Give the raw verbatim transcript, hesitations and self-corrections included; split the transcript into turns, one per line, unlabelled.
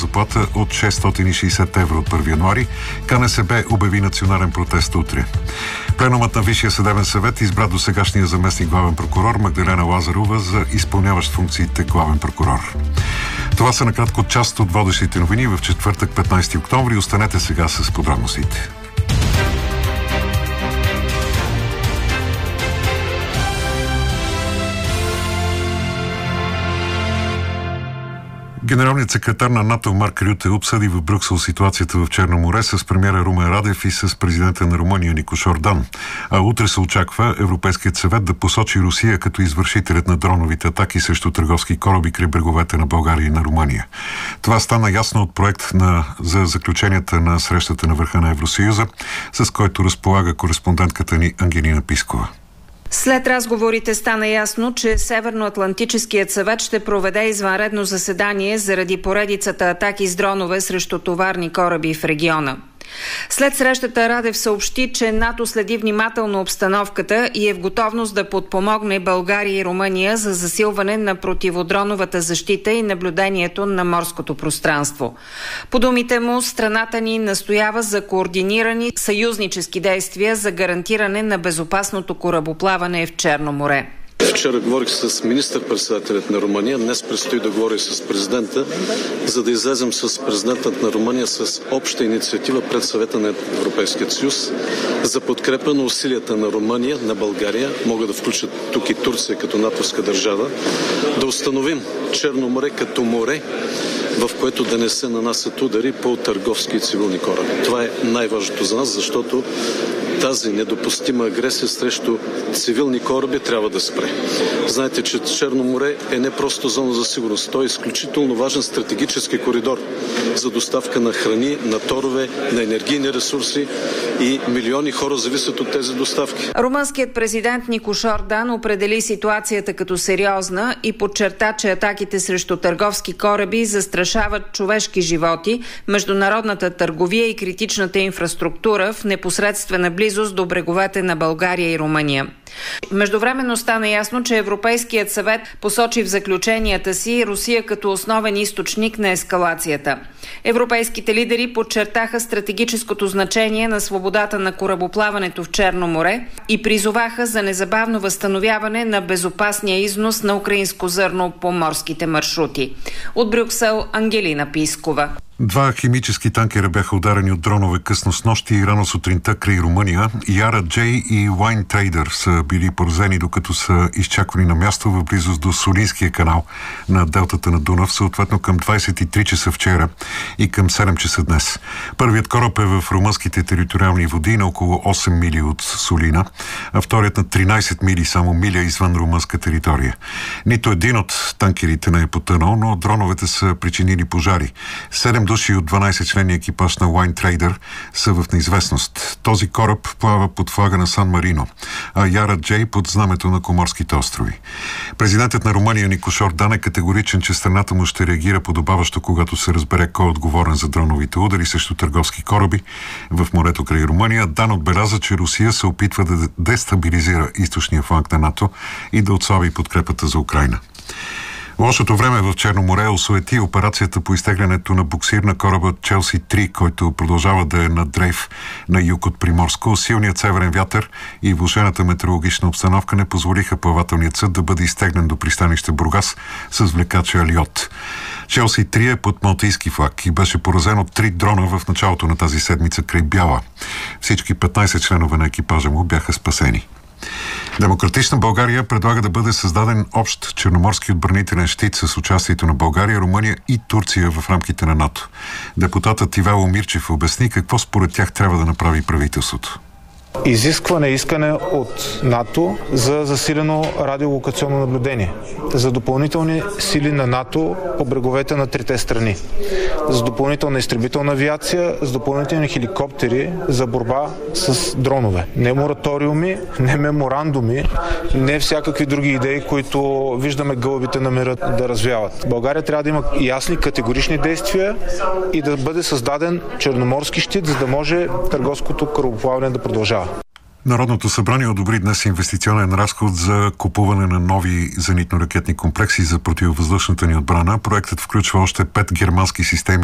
заплата от шестстотин и шейсет евро от първи януари. КНСБ обяви национален протест утре. Пленумът на Висшия съдебен съвет избра досегашния заместник главен прокурор Магдалена Лазарова за изпълняващ функциите главен прокурор. Това са накратко част от водещите новини в четвъртък, петнайсети октомври. Останете сега с подробностите. Генералният секретар на НАТО Марк Рюте обсъди в Брюксел ситуацията в Черно море с премиера Румен Радев и с президента на Румъния Никош Ордан. А утре се очаква Европейският съвет да посочи Русия като извършителят на дроновите атаки срещу търговски кораби край бреговете на България и на Румъния. Това стана ясно от проект на, за заключенията на срещата на върха на Евросъюза, с който разполага кореспондентката ни Ангелина Пискова.
След разговорите стана ясно, че Северноатлантическият съвет ще проведе извънредно заседание заради поредицата атаки с дронове срещу товарни кораби в региона. След срещата Радев съобщи, че НАТО следи внимателно обстановката и е в готовност да подпомогне България и Румъния за засилване на противодроновата защита и наблюдението на морското пространство. По думите му, страната ни настоява за координирани съюзнически действия за гарантиране на безопасното корабоплаване в Черно море.
Вчера говорих с министър-председателят на Румъния, днес предстои да говоря с президента, за да излезем с президентът на Румъния с обща инициатива пред Съвета на Европейския съюз за подкрепа на усилията на Румъния, на България, могат да включат тук и Турция като натовска държава, да установим Черно море като море, в което да не се нанасят удари по търговски и цивилни кораби. Това е най-важното за нас, защото тази недопустима агресия срещу цивилни кораби трябва да спре. Знаете, че Черно море е не просто зона за сигурност, то е изключително важен стратегически коридор за доставка на храни, на торове, на енергийни ресурси и милиони хора зависят от тези доставки.
Румънският президент Никош Ордан определи ситуацията като сериозна и подчерта, че атаките срещу търговски кораби застрашават човешки животи, международната търговия и критичната инфраструктура в непосредствена близост до бреговете на България и Румъния. Междувременно стана ясно, че Европейският съвет посочи в заключенията си Русия като основен източник на ескалацията. Европейските лидери подчертаха стратегическото значение на свободата на корабоплаването в Черно море и призоваха за незабавно възстановяване на безопасния износ на украинско зърно по морските маршрути. От Брюксел, Ангелина Пискова.
Два химически танкера бяха ударени от дронове късно снощи и рано сутринта край Румъния. Яра Джей и Wine Trader са били поразени, докато са изчаквани на място в близост до Солинския канал на делтата на Дунав, съответно към двайсет и три часа вчера и към седем часа днес. Първият кораб е в румънските териториални води на около осем мили от Солина, а вторият на тринайсет мили, само миля извън румънска територия. Нито един от танкерите не е потънал, но дроновете са причинили пожари. Седем души от дванайсет членни екипаж на Wine Trader са в неизвестност. Този кораб плава под флага на Сан Марино, а Яра Джей под знамето на Коморските острови. Президентът на Румъния Никош Ордан е категоричен, че страната му ще реагира подобаващо, когато се разбере кой е отговорен за дроновите удари срещу търговски кораби в морето край Румъния. Дан отбеляза, че Русия се опитва да дестабилизира източния фланг на НАТО и да отслаби подкрепата за Украйна. Лошото време в Черно море осуети операцията по изтеглянето на буксир на кораба Челси три, който продължава да е на дрейф на юг от Приморско. Силният северен вятър и влошената метеорологична обстановка не позволиха плавателният съд да бъде изтегнен до пристанище Бургас с влекача Алиот. Челси три е под малтийски флаг и беше поразен от три дрона в началото на тази седмица край Бяла. Всички петнайсет членове на екипажа му бяха спасени. Демократична България предлага да бъде създаден общ черноморски отбранителен щит с участието на България, Румъния и Турция в рамките на НАТО. Депутатът Ивайло Мирчев обясни какво според тях трябва да направи правителството.
Изискване, искане от НАТО за засилено радиолокационно наблюдение, за допълнителни сили на НАТО по бреговете на трите страни, за допълнителна изтребителна авиация, за допълнителни хеликоптери за борба с дронове. Не мораториуми, не меморандуми, не всякакви други идеи, които виждаме гълъбите на мира да развяват. България трябва да има ясни, категорични действия и да бъде създаден черноморски щит, за да може търговското корабоплаване да продължава.
Народното събрание одобри днес инвестиционен разход за купуване на нови зенитно-ракетни комплекси за противовъздушната ни отбрана. Проектът включва още пет германски системи